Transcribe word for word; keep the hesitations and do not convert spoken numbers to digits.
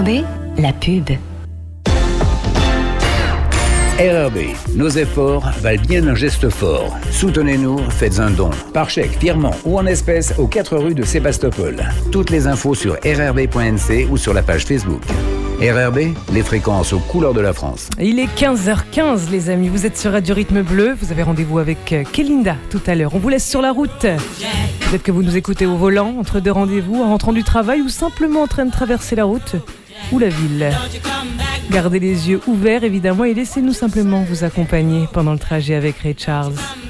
R B, la pub. R R B, nos efforts valent bien un geste fort. Soutenez-nous, faites un don, par chèque, virement ou en espèces aux quatre rues de Sébastopol. Toutes les infos sur r r b point n c ou sur la page Facebook. R R B, les fréquences aux couleurs de la France. Il est quinze heures quinze, les amis. Vous êtes sur Radio Rythme Bleu. Vous avez rendez-vous avec Kélinda tout à l'heure. On vous laisse sur la route. Peut-être que vous nous écoutez au volant, entre deux rendez-vous, en rentrant du travail ou simplement en train de traverser la route ou la ville. Gardez les yeux ouverts, évidemment, et laissez-nous simplement vous accompagner pendant le trajet avec Ray Charles.